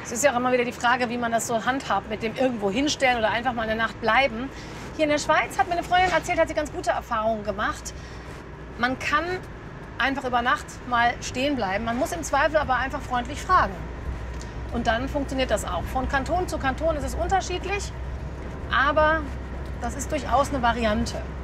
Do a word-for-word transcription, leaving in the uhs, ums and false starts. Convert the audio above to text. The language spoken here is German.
Es ist ja auch immer wieder die Frage, wie man das so handhabt, mit dem irgendwo hinstellen oder einfach mal eine Nacht bleiben. Hier in der Schweiz hat mir eine Freundin erzählt, hat sie ganz gute Erfahrungen gemacht. Man kann einfach über Nacht mal stehen bleiben. Man muss im Zweifel aber einfach freundlich fragen. Und dann funktioniert das auch. Von Kanton zu Kanton ist es unterschiedlich, aber das ist durchaus eine Variante.